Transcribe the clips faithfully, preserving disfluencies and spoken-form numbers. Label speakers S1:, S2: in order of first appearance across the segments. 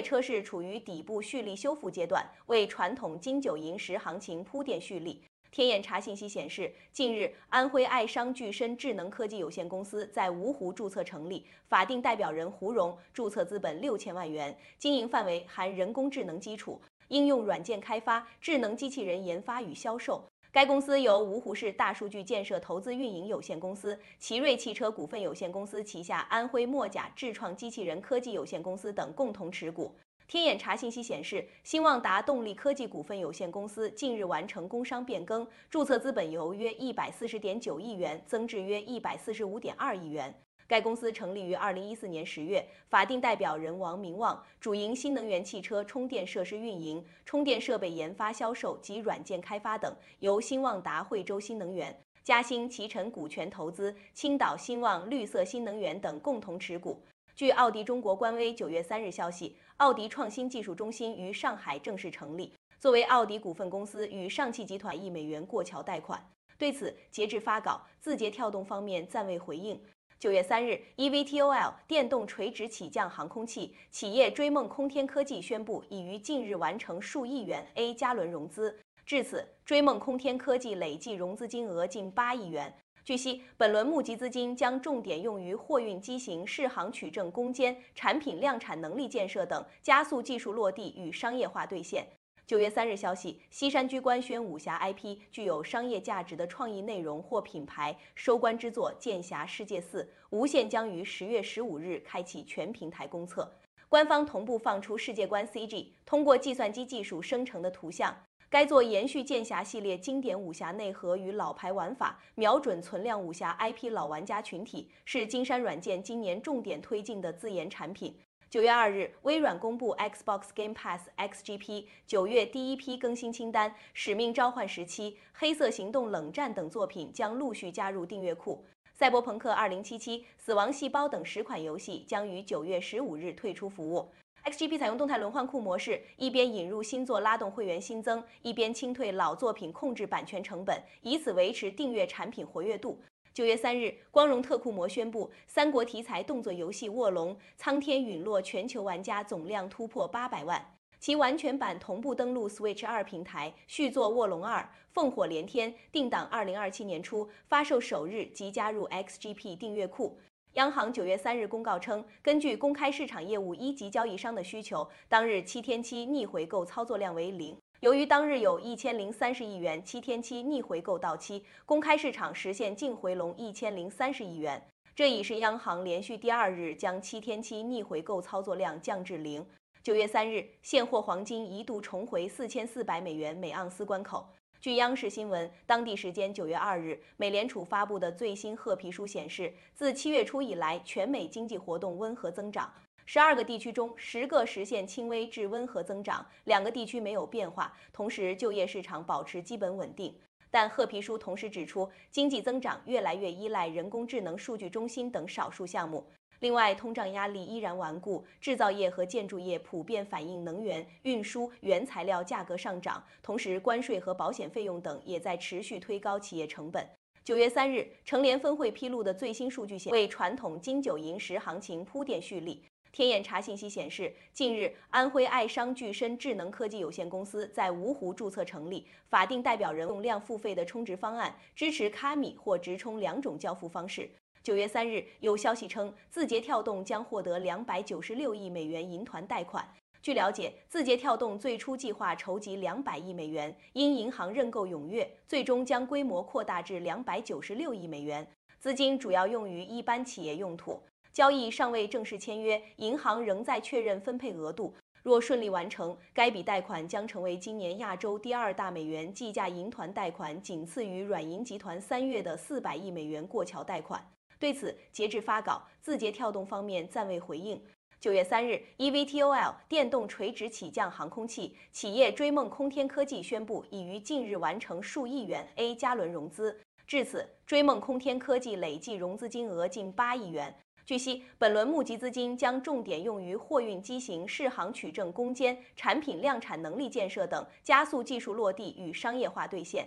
S1: 业车市处于底部蓄力修复阶段，为传统金九银十行情铺垫蓄力。天眼查信息显示，近日安徽爱商聚深智能科技有限公司在芜湖注册成立，法定代表人胡荣，注册资本六千万元，经营范围含人工智能基础、应用软件开发、智能机器人研发与销售。该公司由芜湖市大数据建设投资运营有限公司、奇瑞汽车股份有限公司旗下安徽墨甲智创机器人科技有限公司等共同持股。天眼查信息显示，兴旺达动力科技股份有限公司近日完成工商变更，注册资本由约一百四十点九亿元增至约一百四十五点二亿元。该公司成立于二零一四年十月，法定代表人王明旺，主营新能源汽车充电设施运营、充电设备研发销售及软件开发等，由兴旺达惠州新能源、嘉兴奇晨股权投资、青岛兴旺绿色新能源等共同持股。据奥迪中国官微九月三日消息，奥迪创新技术中心于上海正式成立，作为奥迪股份公司与上汽集团亿美元过桥贷款。对此，截至发稿，字节跳动方面暂未回应。九月三日 ，E V T O L 电动垂直起降航空器企业追梦空天科技宣布，已于近日完成数亿元 A 加轮融资。至此，追梦空天科技累计融资金额近八亿元。据悉，本轮募集资金将重点用于货运机型适航取证攻坚、产品量产能力建设等，加速技术落地与商业化兑现。九月三日消息，西山居官宣武侠 I P 具有商业价值的创意内容或品牌收官之作《剑侠世界四》，无线将于十月十五日开启全平台公测。官方同步放出世界观 C G， 通过计算机技术生成的图像。该作延续剑侠系列经典武侠内核与老牌玩法，瞄准存量武侠 I P 老玩家群体，是金山软件今年重点推进的自研产品。九月二日，微软公布 Xbox Game Pass X G P 九月第一批更新清单，《使命召唤十七》、《黑色行动：冷战》等作品将陆续加入订阅库。赛博朋克二零七七、死亡细胞等十款游戏将于九月十五日退出服务。X G P 采用动态轮换库模式，一边引入新作拉动会员新增，一边清退老作品控制版权成本，以此维持订阅产品活跃度。九月三日，光荣特库摩宣布，三国题材动作游戏《卧龙：苍天陨落》全球玩家总量突破八百万，其完全版同步登陆 Switch 二平台，续作《卧龙二》烽火连天定档二零二七年初，发售首日即加入 X G P 订阅库。央行九月三日公告称，根据公开市场业务一级交易商的需求，当日七天期逆回购操作量为零。由于当日有一千零三十亿元七天期逆回购到期，公开市场实现净回笼一千零三十亿元。这已是央行连续第二日将七天期逆回购操作量降至零。九月三日，现货黄金一度重回四千四百美元每盎司关口。据央视新闻，当地时间九月二日，美联储发布的最新褐皮书显示，自七月初以来，全美经济活动温和增长，十二个地区中十个实现轻微至温和增长，两个地区没有变化，同时就业市场保持基本稳定。但褐皮书同时指出，经济增长越来越依赖人工智能数据中心等少数项目。另外，通胀压力依然顽固，制造业和建筑业普遍反映能源、运输、原材料价格上涨，同时关税和保险费用等也在持续推高企业成本。九月三日，成联分会披露的最新数据显为传统金九银十行情铺垫蓄力。天眼查信息显示，近日安徽爱商聚深智能科技有限公司在芜湖注册成立，法定代表人用量付费的充值方案，支持卡米或直充两种交付方式。九月三日，有消息称，字节跳动将获得两百九十六亿美元银团贷款。据了解，字节跳动最初计划筹集两百亿美元，因银行认购踊跃，最终将规模扩大至两百九十六亿美元，资金主要用于一般企业用途。交易尚未正式签约，银行仍在确认分配额度。若顺利完成，该笔贷款将成为今年亚洲第二大美元计价银团贷款，仅次于软银集团三月的四百亿美元过桥贷款。对此，截至发稿，字节跳动方面暂未回应。九月三日 ，E V T O L 电动垂直起降航空器企业追梦空天科技宣布，已于近日完成数亿元 A 加轮融资。至此，追梦空天科技累计融资金额近八亿元。据悉，本轮募集资金将重点用于货运机型适航取证攻坚、产品量产能力建设等，加速技术落地与商业化兑现。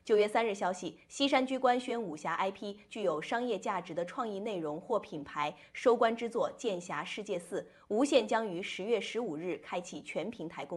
S1: 九月三日消息，西山居官宣武侠 I P 具有商业价值的创意内容或品牌收官之作《剑侠世界四》，无线将于十月十五日开启全平台公。